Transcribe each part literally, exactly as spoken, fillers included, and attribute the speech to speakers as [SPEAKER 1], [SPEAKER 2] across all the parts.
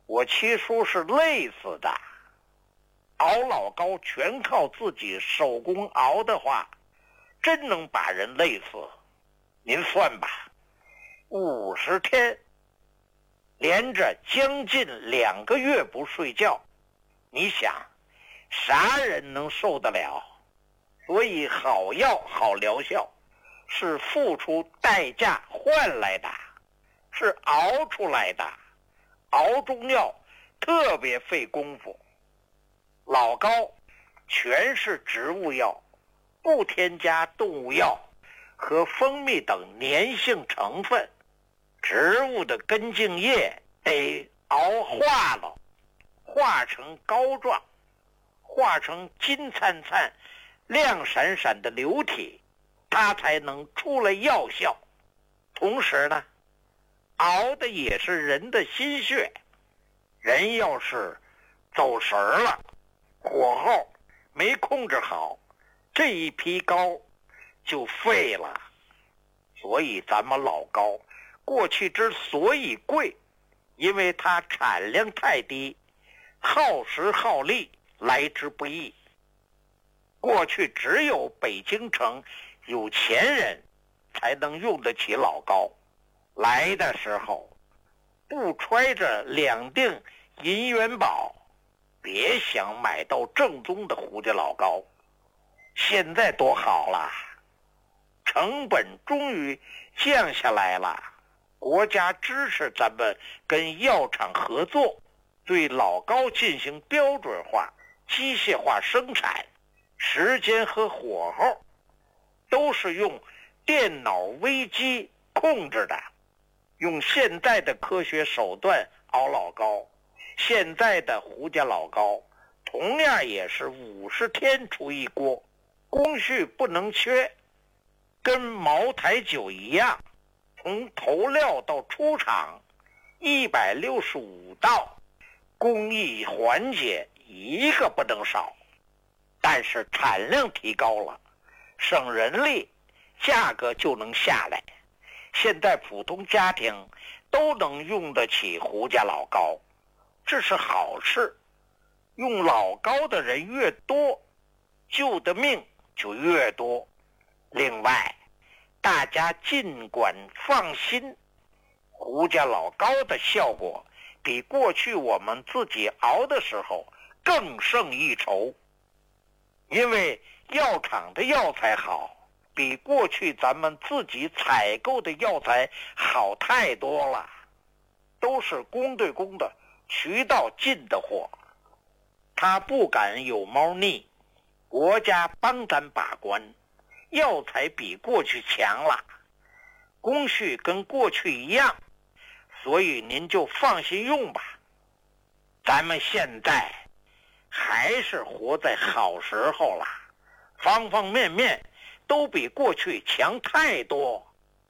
[SPEAKER 1] 我七叔是累死的。熬老高全靠自己手工熬的话，真能把人累死。您算吧，五十天，连着将近两个月不睡觉，你想，啥人能受得了？所以好药好疗效，是付出代价换来的，是熬出来的。熬中药特别费功夫。老高全是植物药，不添加动物药和蜂蜜等粘性成分。植物的根茎叶得熬化了，化成膏状，化成金灿灿亮闪闪的流体，它才能出来药效。同时呢，熬的也是人的心血。人要是走神儿了，火候没控制好，这一批膏就废了。所以咱们老高过去之所以贵，因为它产量太低，耗时耗力来之不易。过去只有北京城有钱人才能用得起老高，来的时候不揣着两锭银元宝，别想买到正宗的胡家老高。现在多好了，成本终于降下来了，国家支持咱们跟药厂合作，对老高进行标准化、机械化生产，时间和火候都是用电脑微机控制的。用现在的科学手段熬老高，现在的胡家老高同样也是五十天出一锅，工序不能缺，跟茅台酒一样，从投料到出厂一百六十五道，工艺环节一个不能少。但是产量提高了，省人力，价格就能下来。现在普通家庭都能用得起胡家老高，这是好事。用老高的人越多，救的命就越多。另外，大家尽管放心，胡家老高的效果比过去我们自己熬的时候更胜一筹。因为药厂的药材好，比过去咱们自己采购的药材好太多了，都是公对公的渠道进的货，他不敢有猫腻，国家帮咱把关，药材比过去强了，工序跟过去一样，所以您就放心用吧。咱们现在还是活在好时候了，方方面面都比过去强太多。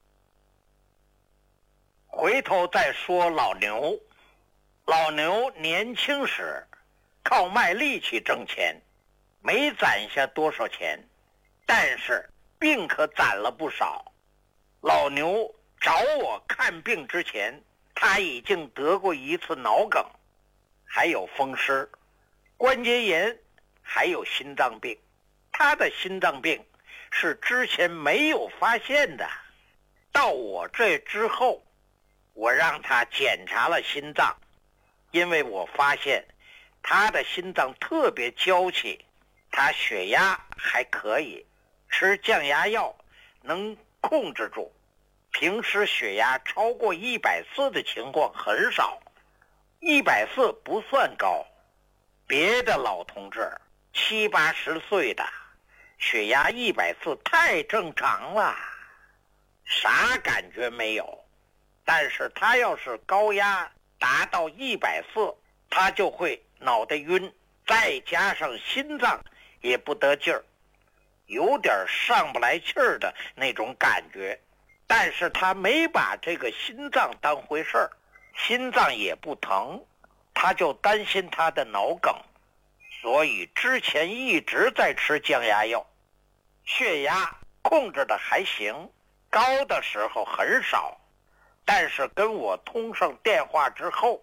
[SPEAKER 1] 回头再说老牛，老牛年轻时靠卖力气挣钱，没攒下多少钱，但是病可攒了不少。老牛找我看病之前，他已经得过一次脑梗，还有风湿、关节炎，还有心脏病。他的心脏病是之前没有发现的，到我这之后，我让他检查了心脏，因为我发现他的心脏特别娇气，他血压还可以，吃降压药能控制住，平时血压超过一百四的情况很少，一百四不算高。别的老同志七八十岁的血压一百四太正常了，啥感觉没有。但是他要是高压达到一百四，他就会脑袋晕，再加上心脏也不得劲儿，有点上不来气儿的那种感觉。但是他没把这个心脏当回事儿，心脏也不疼，他就担心他的脑梗，所以之前一直在吃降压药，血压控制的还行，高的时候很少。但是跟我通上电话之后，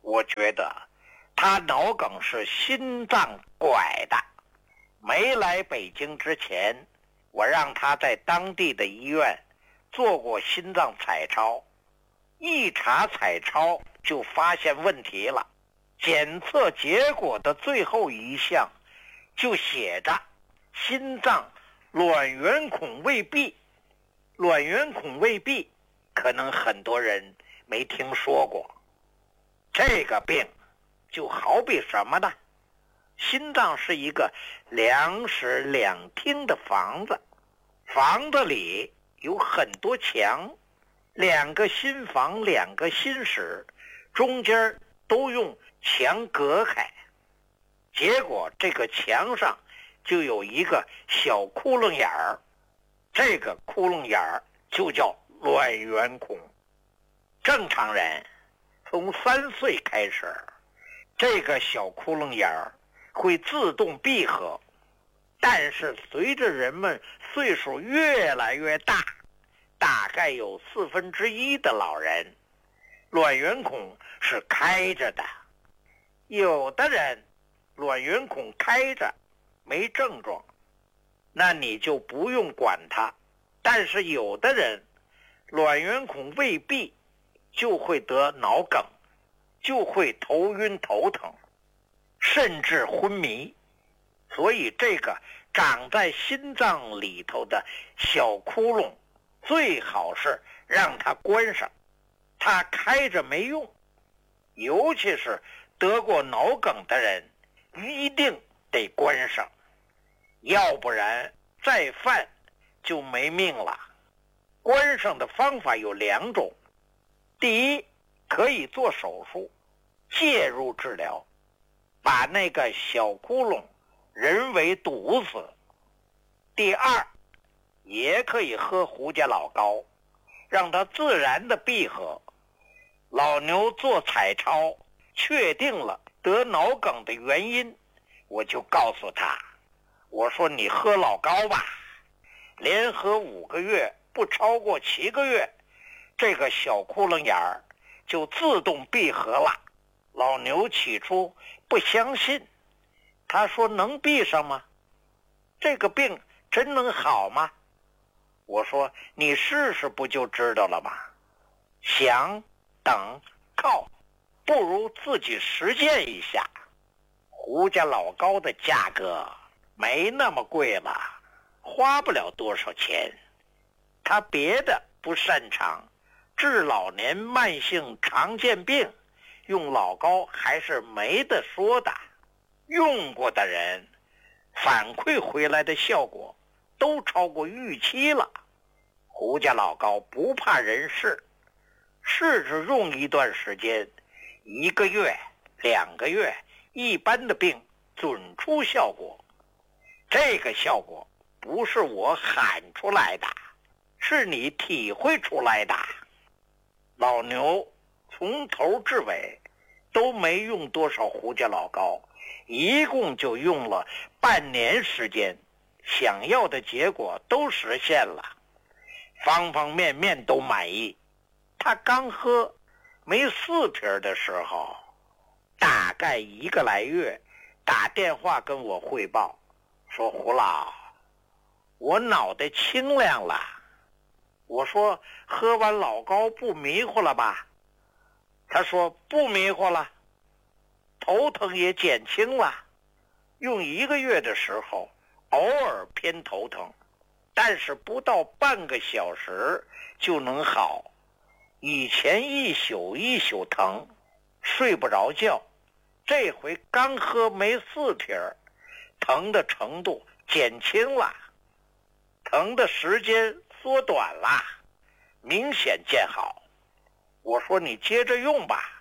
[SPEAKER 1] 我觉得他脑梗是心脏拐的。没来北京之前，我让他在当地的医院做过心脏彩超，一查彩超就发现问题了。检测结果的最后一项就写着心脏卵圆孔未闭。卵圆孔未闭可能很多人没听说过。这个病就好比什么呢？心脏是一个两室两厅的房子，房子里有很多墙，两个心房两个心室中间都用墙隔开，结果这个墙上就有一个小窟窿眼儿，这个窟窿眼儿就叫卵圆孔。正常人从三岁开始，这个小窟窿眼儿会自动闭合，但是随着人们岁数越来越大，大概有四分之一的老人卵圆孔是开着的。有的人卵圆孔开着没症状，那你就不用管它。但是有的人卵圆孔未闭，就会得脑梗，就会头晕头疼，甚至昏迷。所以这个长在心脏里头的小窟窿最好是让它关上，它开着没用。尤其是得过脑梗的人一定得关上，要不然再犯就没命了。关上的方法有两种，第一，可以做手术介入治疗，把那个小窟窿人为堵死。第二，也可以喝胡家老膏，让它自然的闭合。老牛做彩超确定了得脑梗的原因，我就告诉他，我说你喝老膏吧，连喝五个月不超过七个月，这个小窟窿眼儿就自动闭合了。老牛起初不相信，他说能闭上吗？这个病真能好吗？我说你试试不就知道了吗？想等靠，不如自己实践一下。胡家老膏的价格没那么贵了，花不了多少钱。他别的不擅长，治老年慢性常见病用老膏还是没得说的。用过的人反馈回来的效果都超过预期了。胡家老膏不怕人试，试着用一段时间，一个月两个月，一般的病准出效果。这个效果不是我喊出来的，是你体会出来的。老牛从头至尾都没用多少胡家老膏，一共就用了半年时间，想要的结果都实现了，方方面面都满意。他刚喝没四瓶的时候，大概一个来月，打电话跟我汇报说，胡老，我脑袋清亮了。我说喝完老膏不迷糊了吧？他说不迷糊了，头疼也减轻了。用一个月的时候偶尔偏头疼，但是不到半个小时就能好。以前一宿一宿疼，睡不着觉，这回刚喝没四瓶，疼的程度减轻了，疼的时间缩短了，明显见好。我说你接着用吧，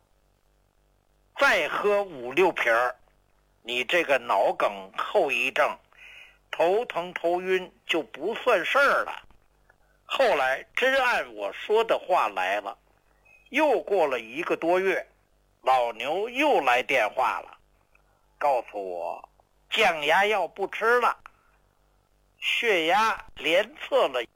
[SPEAKER 1] 再喝五六瓶，你这个脑梗后遗症头疼头晕就不算事儿了。后来真按我说的话来了，又过了一个多月，老牛又来电话了，告诉我降压药不吃了，血压连测了